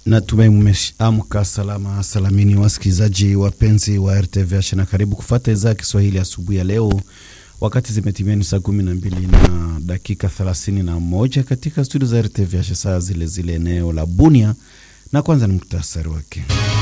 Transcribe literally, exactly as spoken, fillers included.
Natumai mmeamka salama salamini wasikizaji wapenzi wa R T V H, na karibu kufuata idhaa ya Kiswahili asubuhi ya leo. Wakati zimetimia saa kumi na mbili na dakika thelathini na moja katika studio za R T V H, saa zile zile eneo la Bunia. Na kwanza ni muhtasari wake.